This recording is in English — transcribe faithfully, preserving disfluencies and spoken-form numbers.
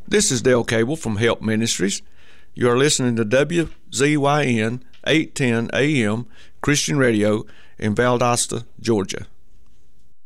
This is Dale Cable from Help Ministries. You are listening to W Z Y N eight ten A M Christian Radio in Valdosta, Georgia.